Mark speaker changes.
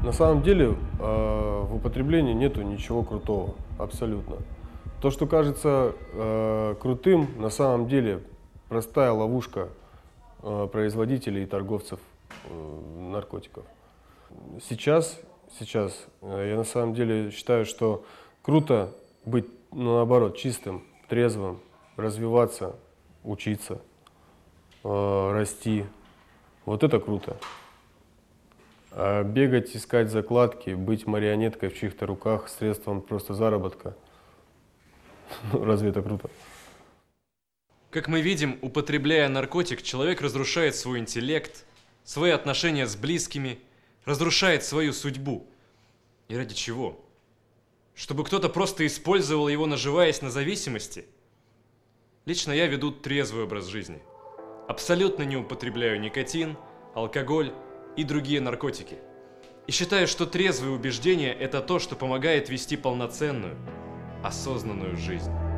Speaker 1: На самом деле в употреблении нету ничего крутого, абсолютно. То, что кажется крутым, на самом деле простая ловушка производителей и торговцев наркотиков. Сейчас я на самом деле считаю, что круто быть, наоборот, чистым, трезвым, развиваться, учиться, расти. Вот это круто. А бегать, искать закладки, быть марионеткой в чьих-то руках, средством просто заработка. Разве это круто?
Speaker 2: Как мы видим, употребляя наркотик, человек разрушает свой интеллект, свои отношения с близкими, разрушает свою судьбу. И ради чего? Чтобы кто-то просто использовал его, наживаясь на зависимости? Лично я веду трезвый образ жизни. Абсолютно не употребляю никотин, алкоголь и другие наркотики. И считаю, что трезвые убеждения – это то, что помогает вести полноценную, осознанную жизнь.